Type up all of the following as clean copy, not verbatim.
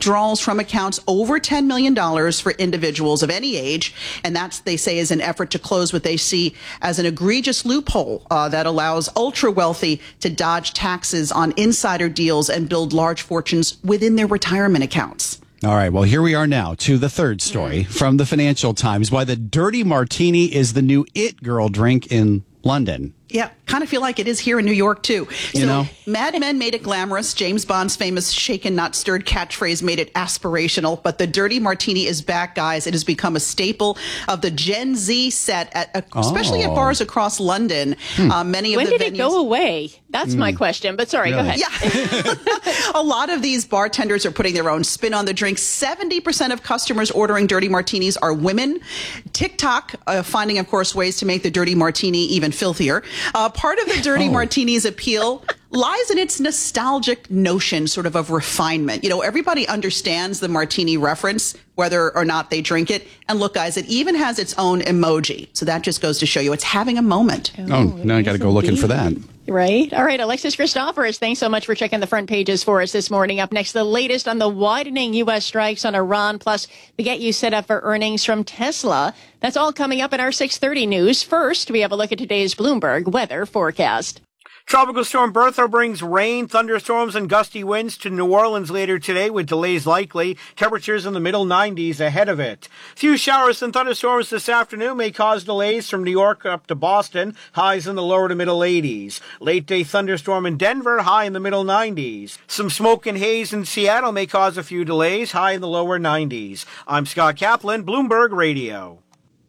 withdrawals from accounts over $10 million for individuals of any age. And that's, they say, is an effort to close what they see as an egregious loophole that allows ultra wealthy to dodge taxes on insider deals and build large fortunes within their retirement accounts. All right, well, here we are now to the third story from the Financial Times, why the dirty martini is the new it girl drink in London. Yeah, kind of feel like it is here in New York, too. You know? Mad Men made it glamorous. James Bond's famous shaken, not stirred catchphrase made it aspirational. But the dirty martini is back, guys. It has become a staple of the Gen Z set, especially at bars across London. Many of when the did venues, it go away? That's my question. But sorry, Really? go ahead. Yeah. A lot of these bartenders are putting their own spin on the drink. 70% of customers ordering dirty martinis are women. TikTok finding, of course, ways to make the dirty martini even filthier. Part of the dirty martini's appeal lies in its nostalgic notion, sort of refinement. You know, everybody understands the martini reference, whether or not they drink it. And look, guys, it even has its own emoji. So that just goes to show you it's having a moment. Oh, now I got to go looking for that. Right. All right. Alexis Christoforous, thanks so much for checking the front pages for us this morning. Up next, the latest on the widening U.S. strikes on Iran. Plus, we get you set up for earnings from Tesla. That's all coming up in our 6:30 news. First, we have a look at today's Bloomberg weather forecast. Tropical storm Bertha brings rain, thunderstorms, and gusty winds to New Orleans later today, with delays likely. Temperatures in the middle 90s ahead of it. Few showers and thunderstorms this afternoon may cause delays from New York up to Boston, highs in the lower to middle 80s. Late day thunderstorm in Denver, high in the middle 90s. Some smoke and haze in Seattle may cause a few delays, high in the lower 90s. I'm Scott Kaplan, Bloomberg Radio.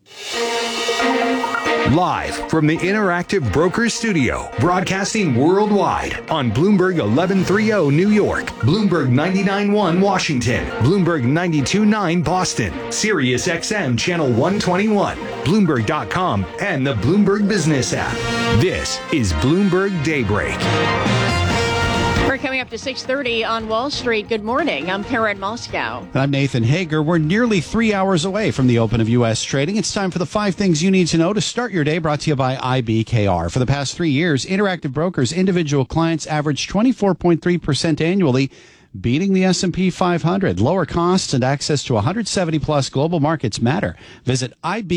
Live from the Interactive Brokers Studio, broadcasting worldwide on Bloomberg 1130 New York, Bloomberg 99.1 Washington, Bloomberg 92.9 Boston, Sirius XM Channel 121, Bloomberg.com, and the Bloomberg Business app. This is Bloomberg Daybreak. We're coming up to 6:30 on Wall Street. Good morning. I'm Karen Moscow. And I'm Nathan Hager. We're nearly 3 hours away from the open of U.S. trading. It's time for the 5 things you need to know to start your day, brought to you by IBKR. For the past 3 years, Interactive Brokers individual clients averaged 24.3% annually, beating the S&P 500. Lower costs and access to 170-plus global markets matter. Visit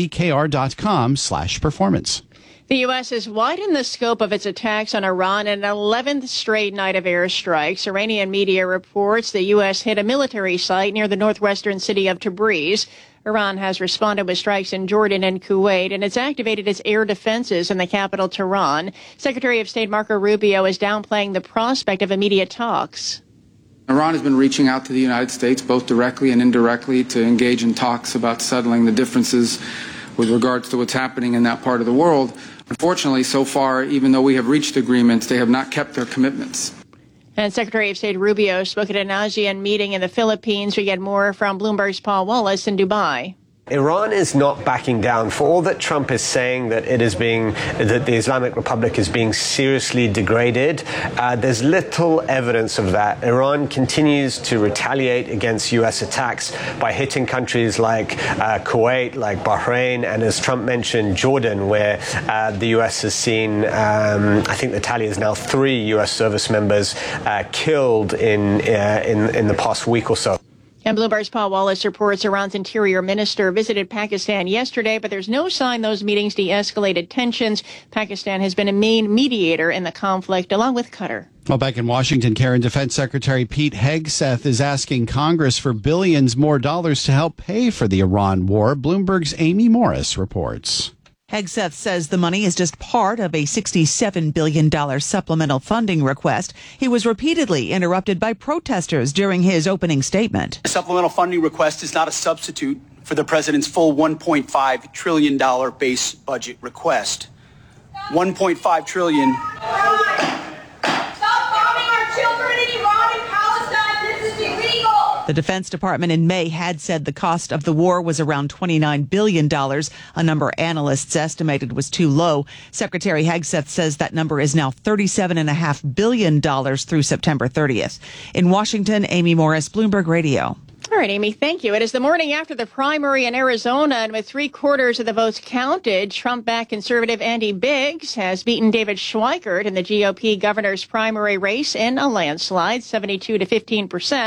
ibkr.com/performance. The U.S. has widened the scope of its attacks on Iran in an 11th straight night of airstrikes. Iranian media reports the U.S. hit a military site near the northwestern city of Tabriz. Iran has responded with strikes in Jordan and Kuwait, and it's activated its air defenses in the capital, Tehran. Secretary of State Marco Rubio is downplaying the prospect of immediate talks. Iran has been reaching out to the United States, both directly and indirectly, to engage in talks about settling the differences with regards to what's happening in that part of the world. Unfortunately, so far, even though we have reached agreements, they have not kept their commitments. And Secretary of State Rubio spoke at an ASEAN meeting in the Philippines. We get more from Bloomberg's Paul Wallace in Dubai. Iran is not backing down. For all that Trump is saying that that the Islamic Republic is being seriously degraded, there's little evidence of that. Iran continues to retaliate against U.S. attacks by hitting countries like Kuwait, like Bahrain, and as Trump mentioned, Jordan, where the U.S. has seen, I think the tally is now 3 U.S. service members killed in the past week or so. And Bloomberg's Paul Wallace reports Iran's interior minister visited Pakistan yesterday, but there's no sign those meetings de-escalated tensions. Pakistan has been a main mediator in the conflict, along with Qatar. Well, back in Washington, Karen, Defense Secretary Pete Hegseth is asking Congress for billions more dollars to help pay for the Iran war. Bloomberg's Amy Morris reports. Hegseth says the money is just part of a $67 billion supplemental funding request. He was repeatedly interrupted by protesters during his opening statement. The supplemental funding request is not a substitute for the president's full $1.5 trillion base budget request. $1.5 trillion. Stop bombing our children in Iran and Palestine. This is illegal. The Defense Department in May had said the cost of the war was around $29 billion, a number analysts estimated was too low. Secretary Hegseth says that number is now $37.5 billion through September 30th. In Washington, Amy Morris, Bloomberg Radio. All right, Amy, thank you. It is the morning after the primary in Arizona, and with 3/4 of the votes counted, Trump-backed conservative Andy Biggs has beaten David Schweikert in the GOP governor's primary race in a landslide, 72 to 15%.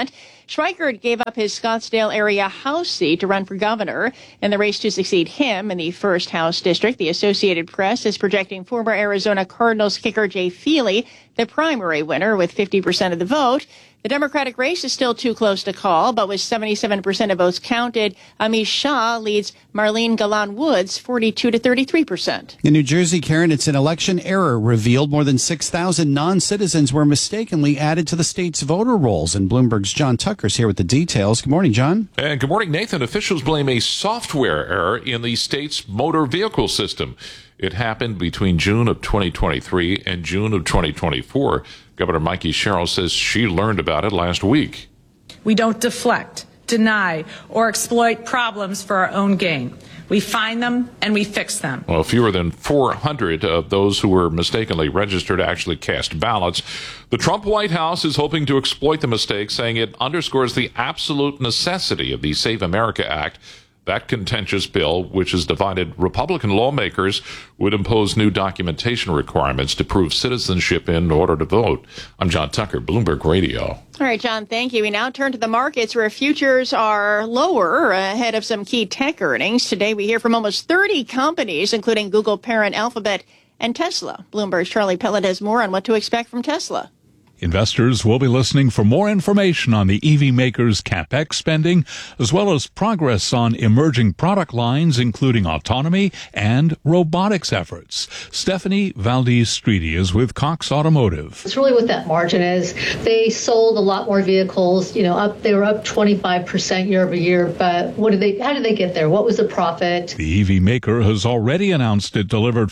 Schweikert gave up his Scottsdale area House seat to run for governor. In the race to succeed him in the 1st House District, the Associated Press is projecting former Arizona Cardinals kicker Jay Feely the primary winner with 50% of the vote. The Democratic race is still too close to call, but with 77% of votes counted, Amish Shah leads Marlene Galan Woods 42 to 33%. In New Jersey, Karen, it's an election error revealed more than 6,000 non-citizens were mistakenly added to the state's voter rolls. And Bloomberg's John Tucker's here with the details. Good morning, John. And good morning, Nathan. Officials blame a software error in the state's motor vehicle system. It happened between June of 2023 and June of 2024. Governor Mikey Sherrill says she learned about it last week. We don't deflect, deny, or exploit problems for our own gain. We find them and we fix them. Well, fewer than 400 of those who were mistakenly registered actually cast ballots. The Trump White House is hoping to exploit the mistake, saying it underscores the absolute necessity of the Save America Act. That contentious bill, which has divided Republican lawmakers, would impose new documentation requirements to prove citizenship in order to vote. I'm John Tucker, Bloomberg Radio. All right, John, thank you. We now turn to the markets where futures are lower ahead of some key tech earnings. Today we hear from almost 30 companies, including Google parent Alphabet and Tesla. Bloomberg's Charlie Pellet has more on what to expect from Tesla. Investors will be listening for more information on the EV makers' CapEx spending, as well as progress on emerging product lines, including autonomy and robotics efforts. Stephanie Valdez-Streety is with Cox Automotive. It's really what that margin is. They sold a lot more vehicles, they were up 25% year over year, but how did they get there? What was the profit? The EV maker has already announced it delivered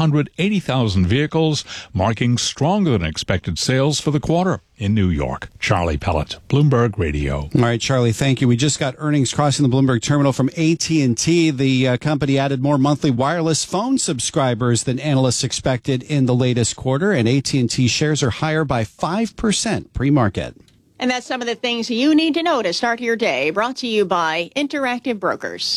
480,000 vehicles, marking stronger than expected sales for the quarter. In New York, Charlie Pellet, Bloomberg Radio. All right, Charlie, thank you. We just got earnings crossing the Bloomberg terminal from AT&T. The company added more monthly wireless phone subscribers than analysts expected in the latest quarter, and AT&T shares are higher by 5% pre-market. And that's some of the things you need to know to start your day, brought to you by Interactive Brokers.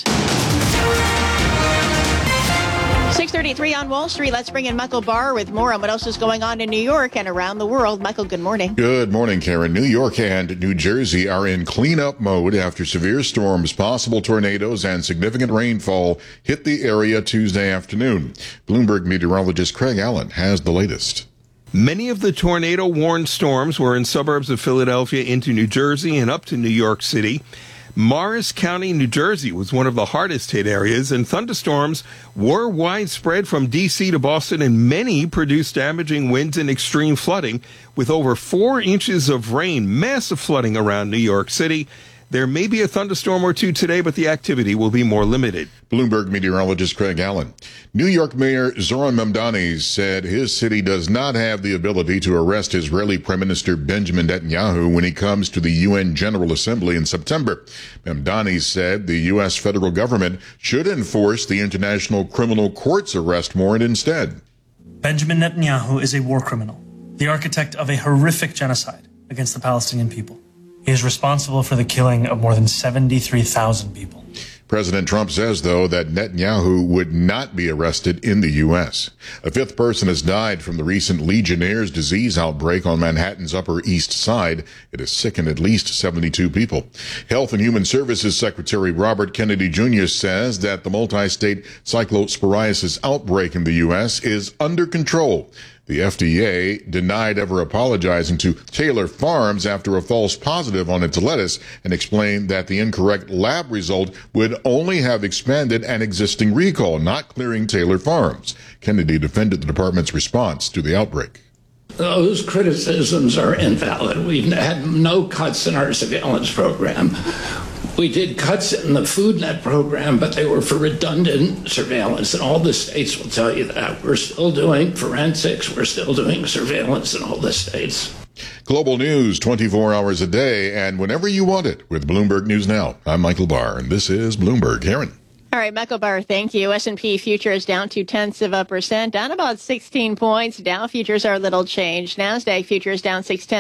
6:33 on Wall Street. Let's bring in Michael Barr with more on what else is going on in New York and around the world. Michael, good morning. Good morning, Karen. New York and New Jersey are in cleanup mode after severe storms, possible tornadoes, and significant rainfall hit the area Tuesday afternoon. Bloomberg meteorologist Craig Allen has the latest. Many of the tornado-warned storms were in suburbs of Philadelphia into New Jersey and up to New York City. Morris County, New Jersey was one of the hardest hit areas, and thunderstorms were widespread from D.C. to Boston, and many produced damaging winds and extreme flooding, with over 4 inches of rain, massive flooding around New York City. There may be a thunderstorm or two today, but the activity will be more limited. Bloomberg meteorologist Craig Allen. New York Mayor Zoran Mamdani said his city does not have the ability to arrest Israeli Prime Minister Benjamin Netanyahu when he comes to the UN General Assembly in September. Mamdani said the U.S. federal government should enforce the International Criminal Court's arrest warrant instead. Benjamin Netanyahu is a war criminal, the architect of a horrific genocide against the Palestinian people. He is responsible for the killing of more than 73,000 people. President Trump says, though, that Netanyahu would not be arrested in the U.S. A 5th person has died from the recent Legionnaire's disease outbreak on Manhattan's Upper East Side. It has sickened at least 72 people. Health and Human Services Secretary Robert Kennedy Jr. says that the multi-state cyclosporiasis outbreak in the U.S. is under control. The FDA denied ever apologizing to Taylor Farms after a false positive on its lettuce and explained that the incorrect lab result would only have expanded an existing recall, not clearing Taylor Farms. Kennedy defended the department's response to the outbreak. Those criticisms are invalid. We've had no cuts in our surveillance program. We did cuts in the FoodNet program, but they were for redundant surveillance, and all the states will tell you that. We're still doing forensics. We're still doing surveillance in all the states. Global news 24 hours a day and whenever you want it with Bloomberg News Now. I'm Michael Barr, and this is Bloomberg. Karen. All right, Michael Barr, thank you. S&P futures down 0.2%, down about 16 points. Dow futures are a little changed. NASDAQ futures down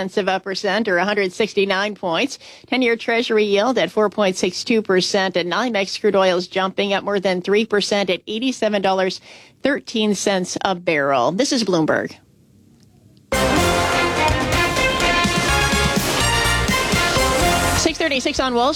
0.6%, or 169 points. 10-year Treasury yield at 4.62%, and NYMEX crude oil is jumping up more than 3% at $87.13 a barrel. This is Bloomberg. 636 on Wall